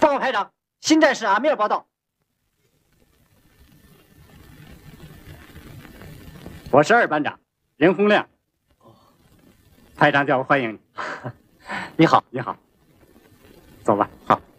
报告排长，新战士阿米尔报道。 我是二班长任洪亮。排长叫我欢迎你。 你好， 你好。走吧。 好。